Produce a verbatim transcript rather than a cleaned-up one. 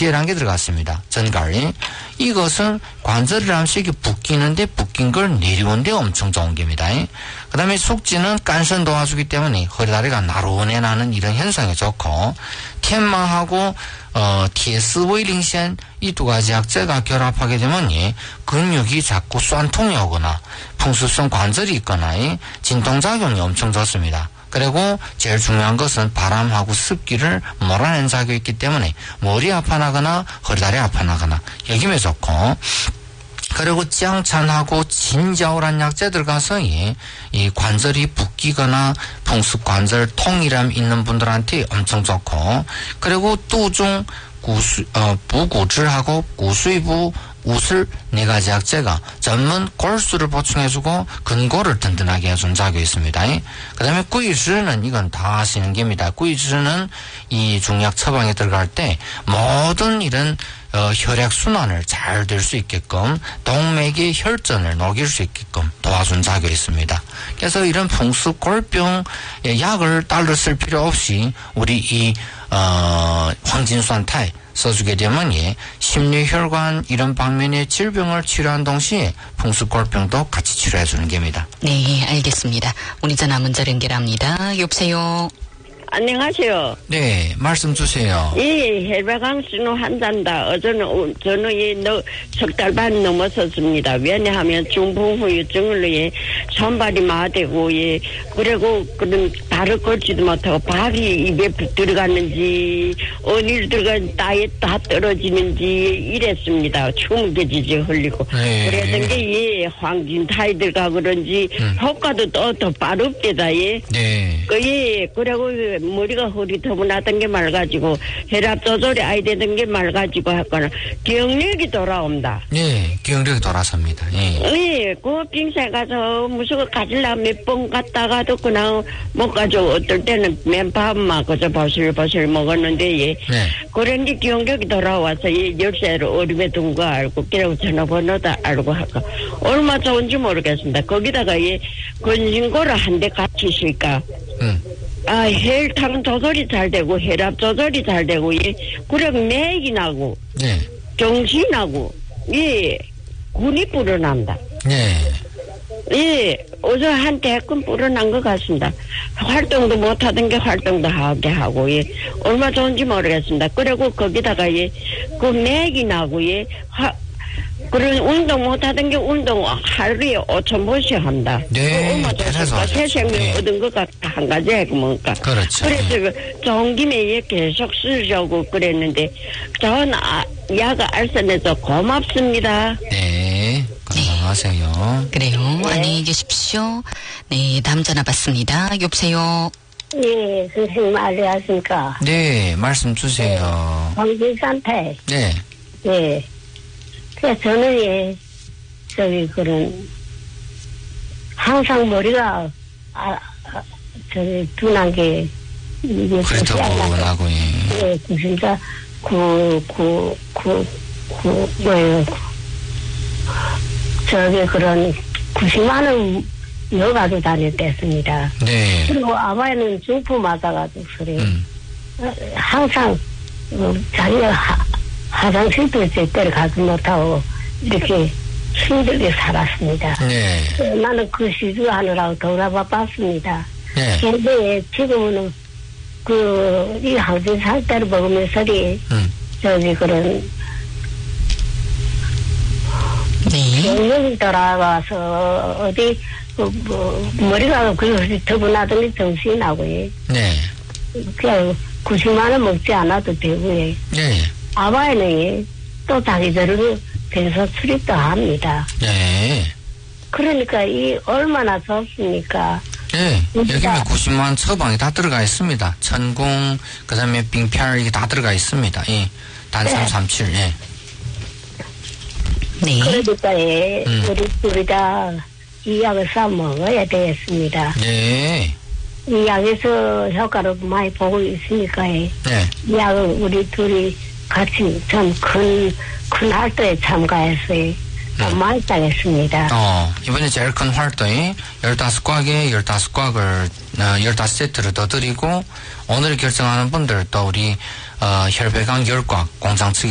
지혜라는 게 들어갔습니다. 전갈. 이것은 관절이라는 식이 붓기는데 붓긴 걸 내려오는데 엄청 좋은 겁니다. 그 다음에 숙지는 깐선 도와주기 때문에 허리다리가 나른해 나는 이런 현상이 좋고, 텐마하고 어, 티에스 웨일링센 이 두 가지 약재가 결합하게 되면 예, 근육이 자꾸 酸통이 오거나 풍수성 관절이 있거나 예, 진통작용이 엄청 좋습니다. 그리고 제일 중요한 것은 바람하고 습기를 몰아내는 작용이 있기 때문에 머리 아파나거나 허리다리 아파나거나 여기면 좋고, 그리고 짱찬하고 진자오란 약재 들어가서 이, 이 관절이 붓기거나 풍수관절 통이람 있는 분들한테 엄청 좋고, 그리고 뚜중 구수, 어, 부구질하고 구수이부 우슬 네 가지 약재가 전문 골수를 보충해주고 근골을 든든하게 해주는 작용이 있습니다. 그 다음에 꾸이즈는 이건 다 아시는 겁니다. 꾸이즈는 이 중약 처방에 들어갈 때 모든 이런 어, 혈액순환을 잘 될 수 있게끔 동맥의 혈전을 녹일 수 있게끔 도와준 작용이 있습니다. 그래서 이런 풍수골병 약을 따로 쓸 필요 없이 우리 이 어, 황진수한테 써주게 되면 예, 심뇌혈관 이런 방면의 질병을 치료한 동시에 풍수골병도 같이 치료해주는 겁니다. 네, 알겠습니다. 오늘 전화 문자 연결합니다. 여보세요. 안녕하세요. 네, 말씀 주세요. 이 혈배강 신호 한잔다. 어제는 저는 석 달 반 넘었었습니다. 왜냐하면 중풍 후유증으로 예, 손발이 마되고 예, 그리고 그런 발을 걷지도 못하고 밥이 입에 들어갔는지 어디를 들어간 따에 다 떨어지는지 이랬습니다. 추무겨지지 흘리고. 네. 그랬던 게 예, 황진타이 들어가 그런지 음. 효과도 또 더 빠릅니다. 예. 네. 그 예, 그리고 머리가 흐릿허분하던 게 말가지고 혈압 조절이 아이 되던 게 말가지고 했거나 기억력이 돌아온다. 네, 기억력이 돌아섭니다. 예. 예, 그 빙산에 가서 무슨 가질라 몇 번 갔다가도 그냥 못 가지고 어떨 때는 맨밥만 그저 버슬버슬 먹었는데 예. 네. 그런 게 기억력이 돌아와서 예, 열쇠를 어림에 둔 거 알고 그리고 전화번호도 알고 하고 얼마 좋은지 모르겠습니다. 거기다가 예, 건신고를 한 대 같이 있으니까 음. 아, 혈당 조절이 잘 되고, 혈압 조절이 잘 되고, 예. 그리고 맥이 나고, 네. 정신이 나고, 예. 군이 불어난다. 네. 예. 어제 한 대끔 불어난 것 같습니다. 활동도 못하던 게 활동도 하게 하고, 예. 얼마 좋은지 모르겠습니다. 그리고 거기다가, 예. 그 맥이 나고, 예. 하, 그런 운동 못하던 게 운동 하루에 오천 번씩 한다. 네, 그래서 새 생명 네. 얻은 것 같다. 한 가지 해고 뭔가. 그렇죠. 그래서 그 좋은 김에 계속 쓰려고 그랬는데 전 아, 약을 알선해서 고맙습니다. 네, 건강하세요. 그래요. 네. 안녕히 계십시오. 네, 다음 전화 받습니다. 여보세요. 예, 선생님 안녕하십니까. 네, 말씀 주세요. 황진산태. 네. 예. 그래서 저는 예, 저기 그런 항상 머리가 아, 아 저기 둔한 게 이게 그렇다고 예, 진짜 구구구구 뭐예요? 저기 그런 구십만 원 넣어가지고 다닐 때였습니다. 네. 그리고 아바에는 중풍 맞아가지고 그래. 음. 항상 어, 자기가 하, 화장실도 제때로 가지 못하고 이렇게 힘들게 살았습니다. 네. 나는 그 시주 하느라고 돌아봤습니다. 네. 그런데 지금은 그 이 항진 살 때를 먹으면서리 음. 저기 그런 네. 병력이 돌아와서 어디 그 뭐 머리가 그 더분하더니 정신이 나고요. 네. 그냥 구십만 원 먹지 않아도 되고요. 네. 아바에는 또 자기들을 변소 출입도 합니다. 네. 그러니까 이 얼마나 좋습니까? 네. 여기는 구십만 원 처방이 다 들어가 있습니다. 천궁, 그 다음에 빙피알, 이게 다 들어가 있습니다. 예. 단삼 삼칠, 예. 네. 그러니까 예, 음. 우리 둘이 다 이 약을 사 먹어야 되겠습니다. 네. 이 약에서 효과를 많이 보고 있으니까 예. 네. 이 약을 우리 둘이 같이 좀 큰, 큰 활동에 참가해서 음. 많이 따겠습니다. 어, 이번에 제일 큰 활동이 열다섯 꽉에 열다섯 꽉을, 어, 열다섯 세트를 더 드리고, 오늘 결정하는 분들 또 우리, 어, 혈배강 열 꽉 공장 측에